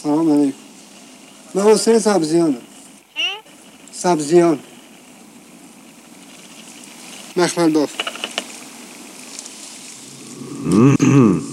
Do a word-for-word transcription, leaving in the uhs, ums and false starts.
سلام علیکم. من حسین سبزیانم. سبزیان مخمل باف.